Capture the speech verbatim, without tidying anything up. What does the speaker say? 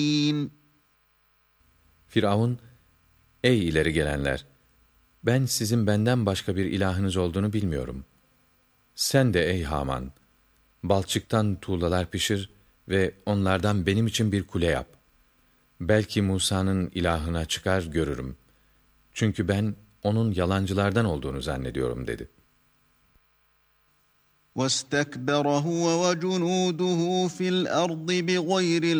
Firavun, ey ileri gelenler! Ben sizin benden başka bir ilahınız olduğunu bilmiyorum. Sen de ey Haman, balçıktan tuğlalar pişir ve onlardan benim için bir kule yap. Belki Musa'nın ilahına çıkar görürüm. Çünkü ben onun yalancılardan olduğunu zannediyorum dedi. وَاسْتَكْبَرَ هُوَ وَجُنُودُهُ فِي الْأَرْضِ بِغَيْرِ